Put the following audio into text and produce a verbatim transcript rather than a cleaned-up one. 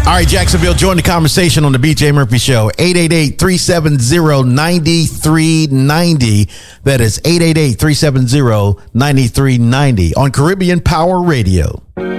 All right, Jacksonville, join the conversation on the B J Murphy Show. eight eight eight, three seven zero, nine three nine zero. That is eight eight eight, three seven zero, nine three nine zero on Caribbean Power Radio.